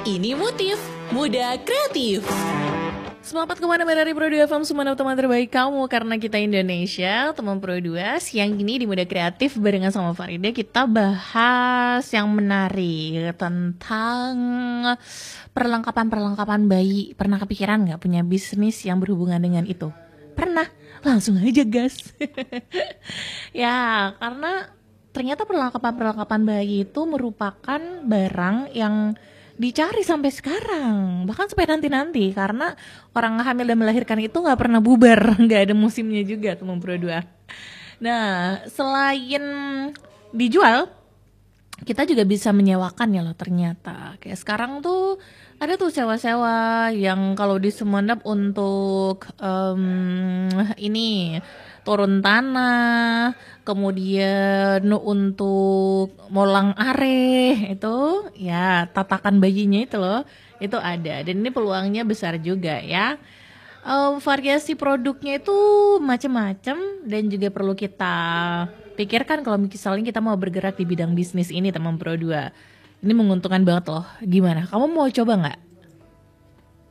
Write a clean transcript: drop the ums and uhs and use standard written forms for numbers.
Ini Motif Muda Kreatif. Selamat kemana-mana dari Pro 2 FM, semua teman terbaik kamu. Karena kita Indonesia, teman Pro 2. Siang ini di Muda Kreatif barengan sama Farida, kita bahas yang menarik tentang perlengkapan bayi. Pernah kepikiran gak punya bisnis yang berhubungan dengan itu? Pernah? Langsung aja gas. Ya, karena ternyata perlengkapan bayi itu merupakan barang yang dicari sampai sekarang, bahkan sampai nanti karena orang hamil dan melahirkan itu nggak pernah bubar, nggak ada musimnya juga teman Pro 2. Nah, selain dijual, kita juga bisa menyewakan ya loh ternyata. Kayak sekarang tuh ada tuh sewa-sewa yang kalau di Sumenep untuk ini turun tanah, kemudian untuk molang are itu ya tatakan bayinya itu loh, itu ada, dan ini peluangnya besar juga ya. Variasi produknya itu macam-macam dan juga perlu kita pikirkan kalau misalnya kita mau bergerak di bidang bisnis ini teman Pro 2. Ini menguntungkan banget loh. Gimana? Kamu mau coba nggak?